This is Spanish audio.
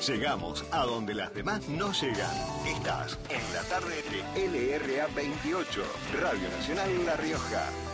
Llegamos a donde las demás no llegan. Estás en la tarde de LRA 28, Radio Nacional La Rioja.